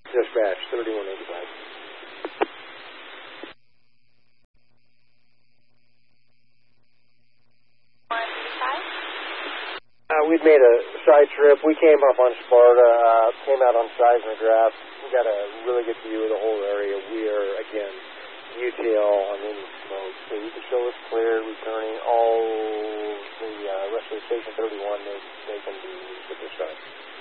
Dispatch, 3185. We'd made a side trip. We came up on Sparta, came out on seismograph. We got a really good view of the whole area. We are, again, UTL on any smoke. So you can show us clear, returning all the rest of the Station 31. They can be used at this time.